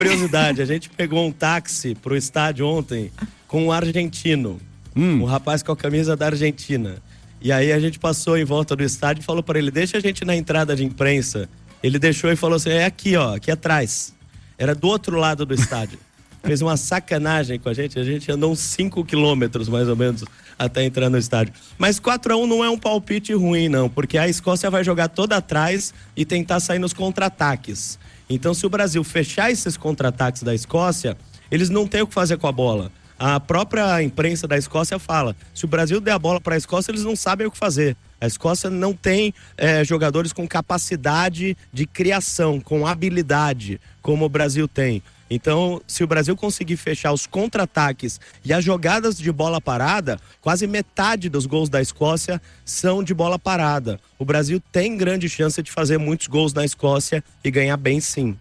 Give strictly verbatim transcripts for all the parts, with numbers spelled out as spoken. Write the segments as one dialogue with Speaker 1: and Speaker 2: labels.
Speaker 1: curiosidade, a gente pegou um táxi pro estádio ontem com um argentino, hum. um rapaz com a camisa da Argentina. E aí a gente passou em volta do estádio e falou para ele, deixa a gente na entrada de imprensa. Ele deixou e falou assim, é aqui ó, aqui atrás. Era do outro lado do estádio. Fez uma sacanagem com a gente, a gente andou uns cinco quilômetros mais ou menos até entrar no estádio. Mas quatro a um não é um palpite ruim não, porque a Escócia vai jogar toda atrás e tentar sair nos contra-ataques. Então se o Brasil fechar esses contra-ataques da Escócia, eles não têm o que fazer com a bola. A própria imprensa da Escócia fala, se o Brasil der a bola para a Escócia, eles não sabem o que fazer. A Escócia não tem é, jogadores com capacidade de criação, com habilidade, como o Brasil tem. Então, se o Brasil conseguir fechar os contra-ataques e as jogadas de bola parada, quase metade dos gols da Escócia são de bola parada. O Brasil tem grande chance de fazer muitos gols na Escócia e ganhar bem sim.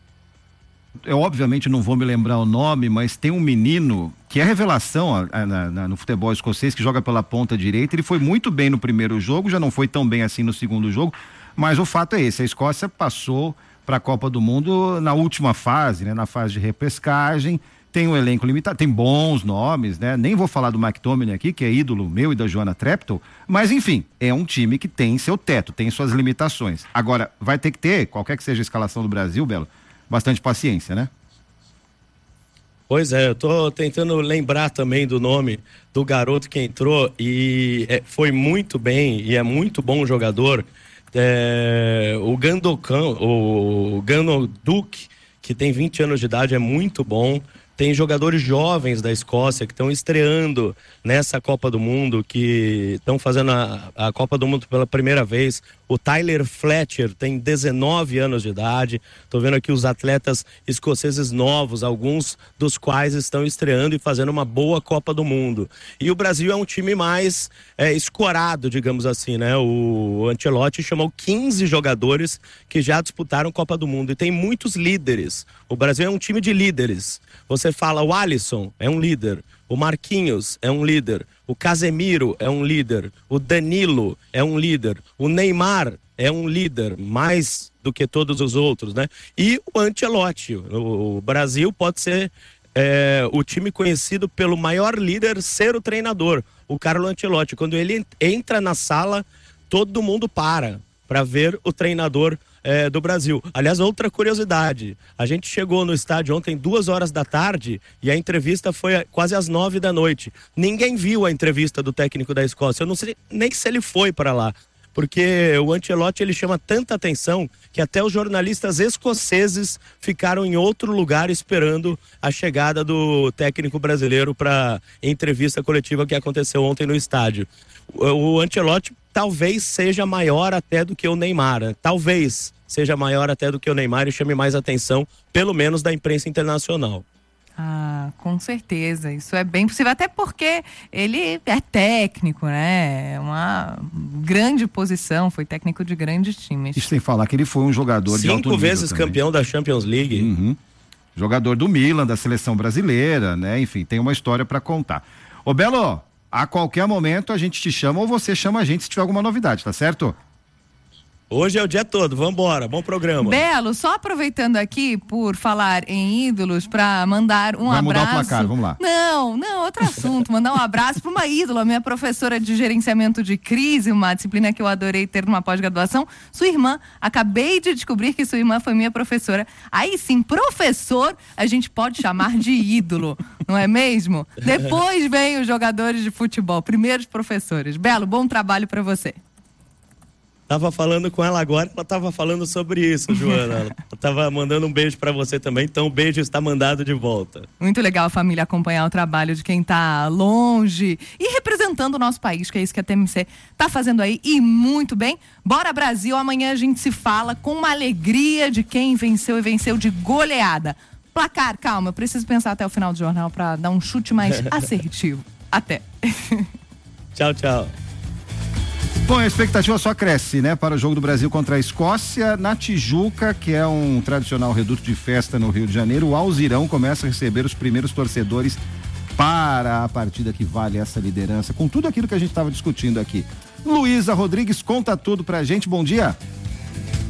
Speaker 2: Eu obviamente não vou me lembrar o nome, mas tem um menino que é revelação a, a, na, no futebol escocês, que joga pela ponta direita. Ele foi muito bem no primeiro jogo, já não foi tão bem assim no segundo jogo, mas o fato é esse, a Escócia passou para a Copa do Mundo na última fase, né, na fase de repescagem, tem um elenco limitado, tem bons nomes, né, nem vou falar do McTominay aqui, que é ídolo meu e da Joana Treptow, mas enfim, é um time que tem seu teto, tem suas limitações. Agora, vai ter que ter, qualquer que seja a escalação do Brasil, Belo, bastante paciência, né?
Speaker 1: Pois é, eu tô tentando lembrar também do nome do garoto que entrou e é, foi muito bem e é muito bom jogador. É, o Gandokan, o Ganoduk, que tem vinte anos de idade, é muito bom. Tem jogadores jovens da Escócia que estão estreando nessa Copa do Mundo, que estão fazendo a, a Copa do Mundo pela primeira vez. O Tyler Fletcher tem dezenove anos de idade. Estou vendo aqui os atletas escoceses novos, alguns dos quais estão estreando e fazendo uma boa Copa do Mundo. E o Brasil é um time mais é, escorado, digamos assim, né? O Ancelotti chamou quinze jogadores que já disputaram Copa do Mundo e tem muitos líderes. O Brasil é um time de líderes. Você fala, o Alisson é um líder, o Marquinhos é um líder, o Casemiro é um líder, o Danilo é um líder, o Neymar é um líder, mais do que todos os outros, né? E o Ancelotti, o Brasil pode ser é, o time conhecido pelo maior líder ser o treinador, o Carlo Ancelotti. Quando ele entra na sala, todo mundo para, para ver o treinador É, do Brasil. Aliás, outra curiosidade, a gente chegou no estádio ontem duas horas da tarde e a entrevista foi quase às nove da noite. Ninguém viu a entrevista do técnico da Escócia, eu não sei nem se ele foi para lá, porque o Ancelotti ele chama tanta atenção que até os jornalistas escoceses ficaram em outro lugar esperando a chegada do técnico brasileiro para a entrevista coletiva que aconteceu ontem no estádio. O, o Ancelotti talvez seja maior até do que o Neymar, né? Talvez seja maior até do que o Neymar e chame mais atenção, pelo menos da imprensa internacional.
Speaker 3: Ah, com certeza, isso é bem possível, até porque ele é técnico, né? É uma grande posição, foi técnico de grandes times.
Speaker 2: Isso sem falar que ele foi um jogador de alto nível.
Speaker 1: Cinco vezes campeão da Champions League.
Speaker 2: Uhum. Jogador do Milan, da seleção brasileira, né? Enfim, tem uma história para contar. Ô Belo, a qualquer momento a gente te chama ou você chama a gente se tiver alguma novidade, tá certo?
Speaker 1: Hoje é o dia todo, vambora, bom programa.
Speaker 3: Belo, só aproveitando aqui por falar em ídolos, para mandar um
Speaker 2: Vai
Speaker 3: abraço.
Speaker 2: Vai mudar o placar, vamos lá.
Speaker 3: Não, não, outro assunto, mandar um abraço para uma ídola, minha professora de gerenciamento de crise, uma disciplina que eu adorei ter numa pós-graduação, sua irmã, acabei de descobrir que sua irmã foi minha professora. Aí sim, professor, a gente pode chamar de ídolo, não é mesmo? Depois vem os jogadores de futebol, primeiros professores. Belo, bom trabalho para você.
Speaker 1: Tava falando com ela agora, ela tava falando sobre isso, Joana. Ela tava mandando um beijo pra você também, então o beijo está mandado de volta.
Speaker 3: Muito legal a família acompanhar o trabalho de quem tá longe e representando o nosso país, que é isso que a T M C tá fazendo aí, e muito bem. Bora Brasil, amanhã a gente se fala com uma alegria de quem venceu e venceu de goleada. Placar, calma, eu preciso pensar até o final do jornal pra dar um chute mais assertivo. Até.
Speaker 1: Tchau, tchau.
Speaker 2: Bom, a expectativa só cresce, né? Para o jogo do Brasil contra a Escócia, na Tijuca, que é um tradicional reduto de festa no Rio de Janeiro, o Alzirão começa a receber os primeiros torcedores para a partida que vale essa liderança, com tudo aquilo que a gente estava discutindo aqui. Luísa Rodrigues, conta tudo pra gente, bom dia.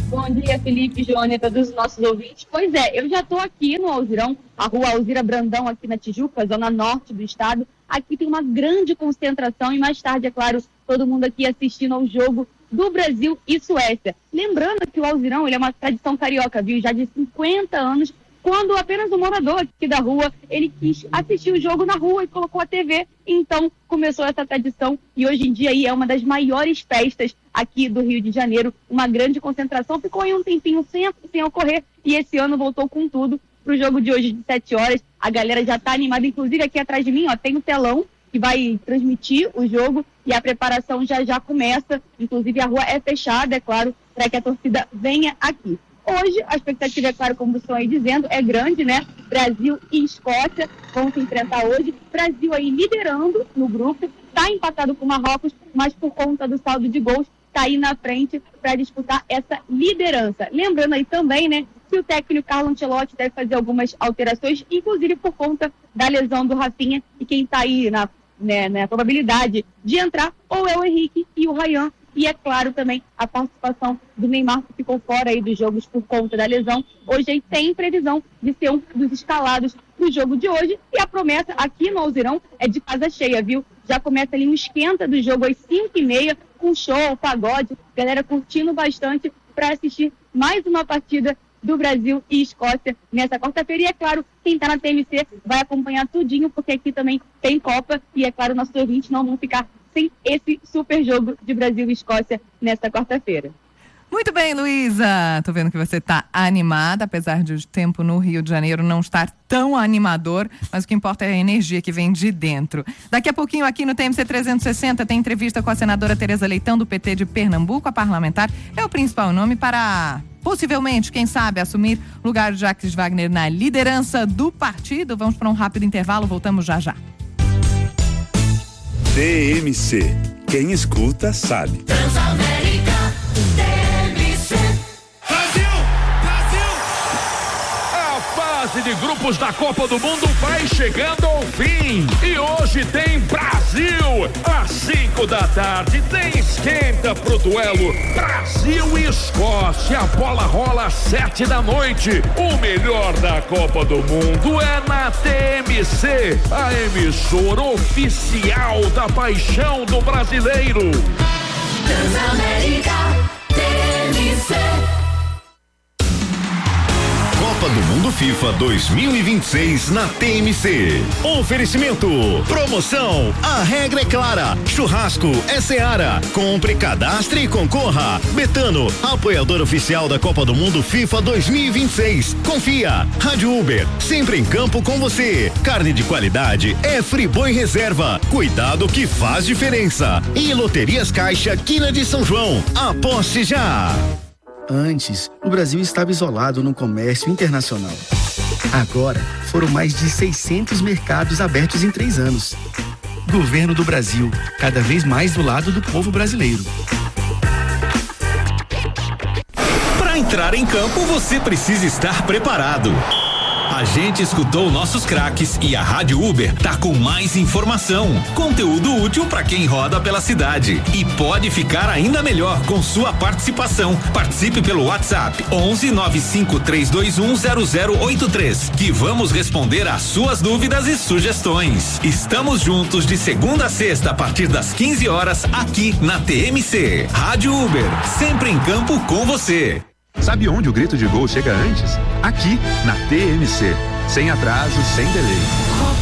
Speaker 4: Bom dia, Felipe, Joana e todos os nossos ouvintes. Pois é, eu já estou aqui no Alzirão, a rua Alzira Brandão, aqui na Tijuca, zona norte do estado. Aqui tem uma grande concentração e mais tarde, é claro, todo mundo aqui assistindo ao jogo do Brasil e Suécia. Lembrando que o Alzirão ele é uma tradição carioca, viu? Já de cinquenta anos, quando apenas um morador aqui da rua, ele quis assistir o jogo na rua e colocou a T V. Então começou essa tradição e hoje em dia aí é uma das maiores festas aqui do Rio de Janeiro. Uma grande concentração, ficou aí um tempinho sem, sem ocorrer e esse ano voltou com tudo para o jogo de hoje de sete horas. A galera já está animada, inclusive aqui atrás de mim, ó, tem um telão que vai transmitir o jogo e a preparação já já começa. Inclusive a rua é fechada, é claro, para que a torcida venha aqui. Hoje, a expectativa, é claro, como vocês estão aí dizendo, é grande, né? Brasil e Escócia vão se enfrentar hoje. Brasil aí liderando no grupo, está empatado com o Marrocos, mas por conta do saldo de gols, está aí na frente para disputar essa liderança. Lembrando aí também, né, que o técnico Carlo Ancelotti deve fazer algumas alterações, inclusive por conta da lesão do Rafinha, e quem está aí na, né, na probabilidade de entrar ou é o Henrique e o Ryan. E é claro também a participação do Neymar, que ficou fora aí dos jogos por conta da lesão. Hoje aí tem previsão de ser um dos escalados no jogo de hoje. E a promessa aqui no Alzirão é de casa cheia, viu? Já começa ali um esquenta do jogo às cinco e meia, com show, pagode, galera curtindo bastante para assistir mais uma partida do Brasil e Escócia nessa quarta-feira. E é claro, quem está na T M C vai acompanhar tudinho, porque aqui também tem Copa. E é claro, nossos ouvintes não vão ficar sem esse super jogo de Brasil e Escócia nesta quarta-feira.
Speaker 3: Muito bem, Luísa. Tô vendo que você tá animada, apesar de o tempo no Rio de Janeiro não estar tão animador, mas o que importa é a energia que vem de dentro. Daqui a pouquinho aqui no T M C trezentos e sessenta tem entrevista com a senadora Tereza Leitão do P T de Pernambuco. A parlamentar é o principal nome para, possivelmente, quem sabe, assumir o lugar de Jacques Wagner na liderança do partido. Vamos para um rápido intervalo, voltamos já já.
Speaker 5: T M C. Quem escuta sabe.
Speaker 6: Transamérica, T M C.
Speaker 7: Brasil! Brasil! A fase de grupos da Copa do Mundo vai chegando ao fim. E hoje tem Brasil. Às cinco da tarde tem esquenta pro duelo Brasil e Escócia. A bola rola às sete da noite. O melhor da Copa do Mundo é na T M C, a emissora oficial da paixão do brasileiro.
Speaker 6: Transamérica, T M C.
Speaker 8: Copa do Mundo FIFA dois mil e vinte e seis na T M C. Oferecimento. Promoção. A regra é clara. Churrasco é Seara. Compre, cadastre e concorra. Betano, apoiador oficial da Copa do Mundo FIFA dois mil e vinte e seis. Confia. Rádio Uber, sempre em campo com você. Carne de qualidade é Friboi Reserva. Cuidado que faz diferença. E Loterias Caixa, Quina de São João. Aposte já.
Speaker 9: Antes, o Brasil estava isolado no comércio internacional. Agora, foram mais de seiscentos mercados abertos em três anos. Governo do Brasil, cada vez mais do lado do povo brasileiro.
Speaker 8: Para entrar em campo, você precisa estar preparado. A gente escutou nossos craques e a Rádio Uber tá com mais informação, conteúdo útil para quem roda pela cidade e pode ficar ainda melhor com sua participação. Participe pelo WhatsApp onze nove cinco três dois um zero zero oito três, que vamos responder às suas dúvidas e sugestões. Estamos juntos de segunda a sexta a partir das quinze horas aqui na T M C. Rádio Uber, sempre em campo com você.
Speaker 5: Sabe onde o grito de gol chega antes? Aqui, na T M C. Sem atraso, sem delay.